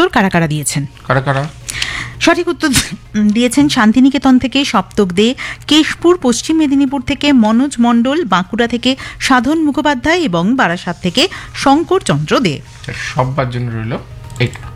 উত্তর কারা কারা দিয়েছেন? কারা সঠিক উত্তর দিয়েছেন শান্তিনিকেতন থেকে সপ্তক দে, কেশপুর পশ্চিম মেদিনীপুর থেকে মনোজ মণ্ডল, বাঁকুড়া থেকে সাধন মুখোপাধ্যায় এবং বারাসাত থেকে শঙ্কর চন্দ্র দে। সবার জন্য রইল এটা।